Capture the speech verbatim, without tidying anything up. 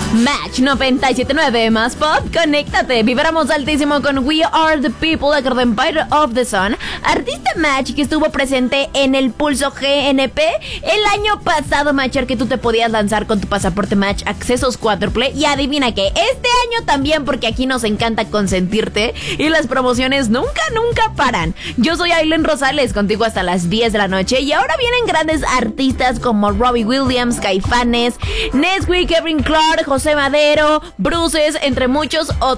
Match noventa y siete punto nueve más pop, conéctate, vibramos altísimo con We Are The People, de The Empire of the Sun, artista Match que estuvo presente en el Pulso G N P el año pasado, Matcher, que tú te podías lanzar con tu pasaporte Match, accesos cuádruple, y adivina que este año también, porque aquí nos encanta consentirte y las promociones nunca, nunca paran. Yo soy Aileen Rosales, contigo hasta las diez de la noche, y ahora vienen grandes artistas como Robbie Williams, Caifanes, Nesquik, Kevin Clark, José Madero, Bruces, entre muchos otros.